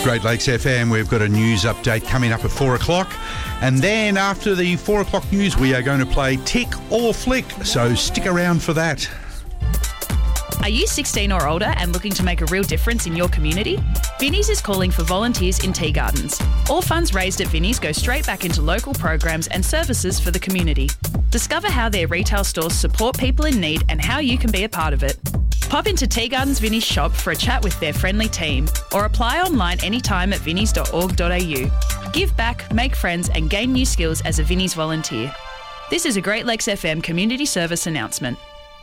Great Lakes FM, we've got a news update coming up at 4 o'clock. And then after the 4 o'clock news, we are going to play Tick or Flick. So stick around for that. Are you 16 or older and looking to make a real difference in your community? Vinnie's is calling for volunteers in tea gardens. All funds raised at Vinnie's go straight back into local programs and services for the community. Discover how their retail stores support people in need and how you can be a part of it. Pop into Tea Gardens Vinnie's shop for a chat with their friendly team or apply online anytime at vinnies.org.au. Give back, make friends and gain new skills as a Vinnie's volunteer. This is a Great Lakes FM community service announcement.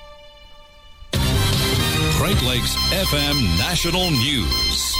Great Lakes FM National News.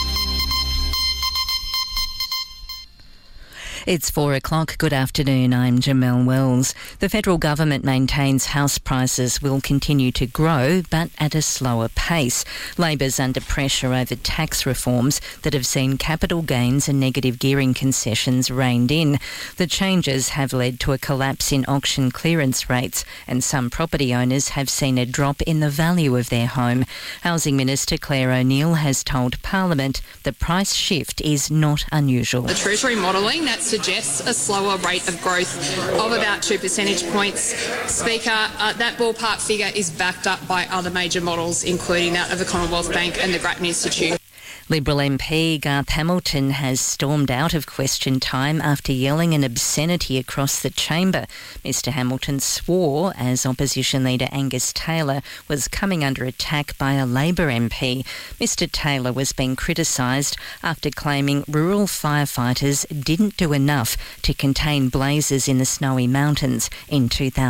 It's 4 o'clock. Good afternoon. I'm Jamelle Wells. The federal government maintains house prices will continue to grow, but at a slower pace. Labor's under pressure over tax reforms that have seen capital gains and negative gearing concessions reined in. The changes have led to a collapse in auction clearance rates, and some property owners have seen a drop in the value of their home. Housing Minister Claire O'Neil has told Parliament the price shift is not unusual. The Treasury modelling that suggests a slower rate of growth of about 2 percentage points. Speaker, that ballpark figure is backed up by other major models, including that of the Commonwealth Bank and the Grattan Institute. Liberal MP Garth Hamilton has stormed out of question time after yelling an obscenity across the chamber. Mr Hamilton swore as opposition leader Angus Taylor was coming under attack by a Labor MP. Mr Taylor was being criticised after claiming rural firefighters didn't do enough to contain blazes in the Snowy Mountains in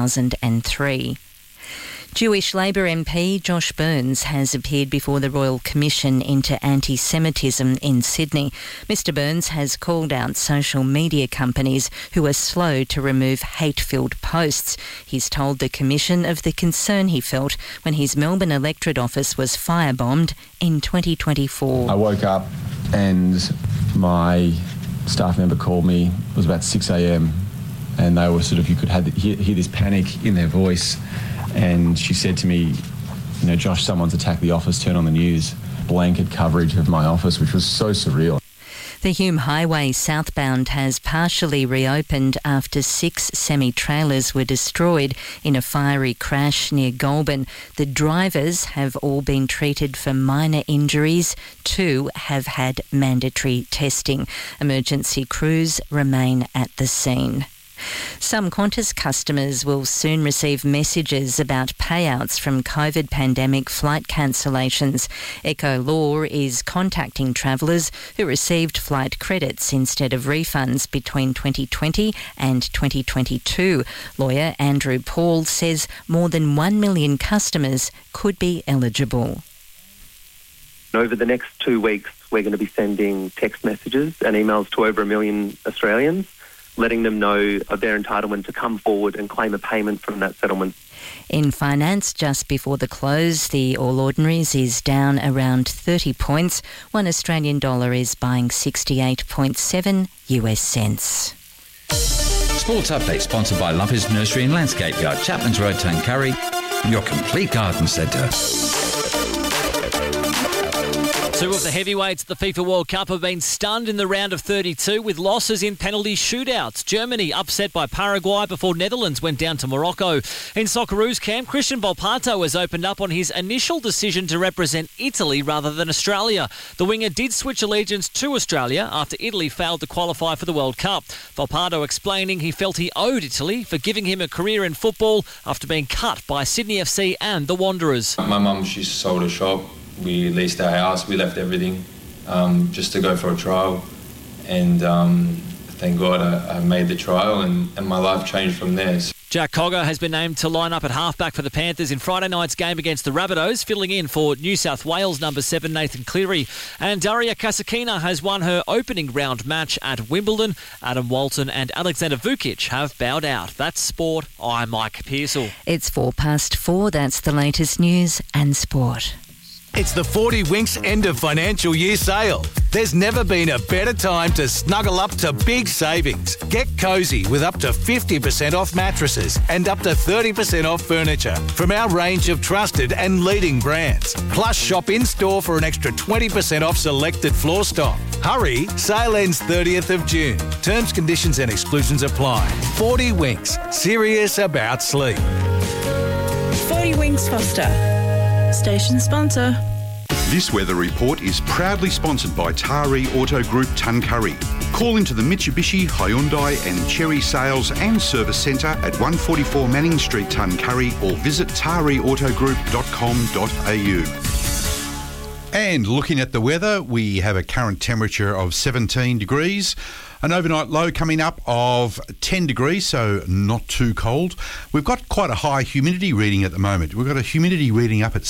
2003. Jewish Labor MP Josh Burns has appeared before the Royal Commission into Anti-Semitism in Sydney. Mr Burns has called out social media companies who are slow to remove hate-filled posts. He's told the Commission of the concern he felt when his Melbourne electorate office was firebombed in 2024. I woke up and my staff member called me. It was about 6 a.m. and they were you could hear this panic in their voice. And she said to me, Josh, someone's attacked the office, turn on the news. Blanket coverage of my office, which was so surreal. The Hume Highway southbound has partially reopened after 6 semi-trailers were destroyed in a fiery crash near Goulburn. The drivers have all been treated for minor injuries. 2 have had mandatory testing. Emergency crews remain at the scene. Some Qantas customers will soon receive messages about payouts from COVID pandemic flight cancellations. Echo Law is contacting travellers who received flight credits instead of refunds between 2020 and 2022. Lawyer Andrew Paul says more than 1 million customers could be eligible. Over the next 2 weeks, we're going to be sending text messages and emails to over 1 million Australians, letting them know of their entitlement to come forward and claim a payment from that settlement. In finance, just before the close, the All Ordinaries is down around 30 points. $1 Australian is buying 68.7 US cents. Sports Update sponsored by Lovers Nursery and Landscape Yard, Chapman's Road, Tuncurry, your complete garden centre. 2 of the heavyweights at the FIFA World Cup have been stunned in the round of 32 with losses in penalty shootouts. Germany upset by Paraguay before Netherlands went down to Morocco. In Socceroos camp, Christian Volpato has opened up on his initial decision to represent Italy rather than Australia. The winger did switch allegiance to Australia after Italy failed to qualify for the World Cup. Volpato explaining he felt he owed Italy for giving him a career in football after being cut by Sydney FC and the Wanderers. My mum, she sold a shop. We leased our house, we left everything just to go for a trial. And thank God I made the trial and my life changed from there. Jack Cogger has been named to line up at halfback for the Panthers in Friday night's game against the Rabbitohs, filling in for New South Wales number 7 Nathan Cleary. And Daria Kasatkina has won her opening round match at Wimbledon. Adam Walton and Alexander Vukic have bowed out. That's sport. I'm Mike Pearsall. It's 4 past 4. That's the latest news and sport. It's the 40 Winks end of financial year sale. There's never been a better time to snuggle up to big savings. Get cosy with up to 50% off mattresses and up to 30% off furniture from our range of trusted and leading brands. Plus, shop in-store for an extra 20% off selected floor stock. Hurry, sale ends 30th of June. Terms, conditions and exclusions apply. 40 Winks, serious about sleep. 40 Winks Foster, station sponsor. This weather report is proudly sponsored by Tari Auto Group Tuncurry. Call into the Mitsubishi, Hyundai and Cherry Sales and Service Centre at 144 Manning Street, Tuncurry, or visit tariautogroup.com.au. And looking at the weather, we have a current temperature of 17 degrees. An overnight low coming up of 10 degrees, so not too cold. We've got quite a high humidity reading at the moment. We've got a humidity reading up at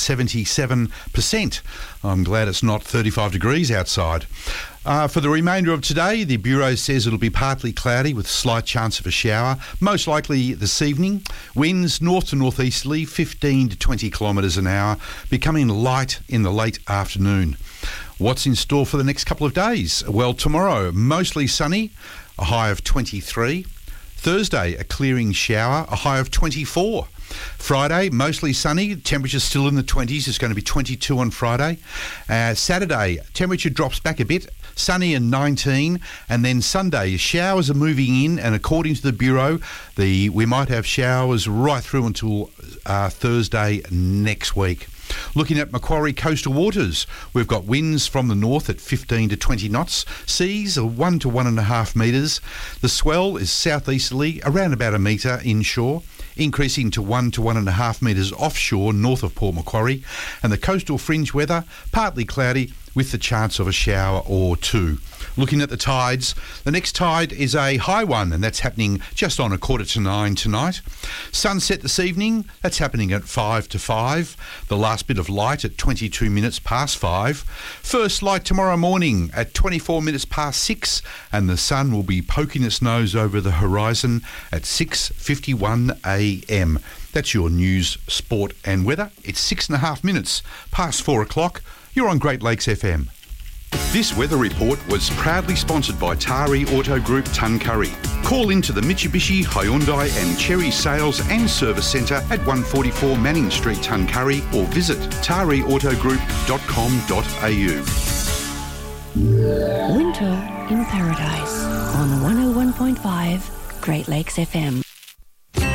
77%. I'm glad it's not 35 degrees outside. For the remainder of today, the Bureau says it'll be partly cloudy with slight chance of a shower, most likely this evening. Winds north to northeasterly, 15 to 20 kilometres an hour, becoming light in the late afternoon. What's in store for the next couple of days? Well, tomorrow, mostly sunny, a high of 23. Thursday, a clearing shower, a high of 24. Friday, mostly sunny, temperatures still in the 20s. It's going to be 22 on Friday. Saturday, temperature drops back a bit, sunny and 19. And then Sunday, showers are moving in, and according to the Bureau, we might have showers right through until Thursday next week. Looking at Macquarie coastal waters, we've got winds from the north at 15 to 20 knots, seas are 1 to 1.5 metres. The swell is southeasterly, around about a metre inshore, increasing to 1 to 1.5 metres offshore north of Port Macquarie. And the coastal fringe weather, partly cloudy with the chance of a shower or two. Looking at the tides, the next tide is a high one, and that's happening just on 8:45 tonight. Sunset this evening, that's happening at 4 to 5. The last bit of light at 22 minutes past 5. First light tomorrow morning at 24 minutes past 6, and the sun will be poking its nose over the horizon at 6:51 a.m. That's your news, sport and weather. It's 6.5 minutes past 4 o'clock. You're on Great Lakes FM. This weather report was proudly sponsored by Tari Auto Group Tuncurry. Call into the Mitsubishi, Hyundai and Cherry Sales and Service Centre at 144 Manning Street, Tuncurry, or visit tariautogroup.com.au. Winter in Paradise on 101.5 Great Lakes FM.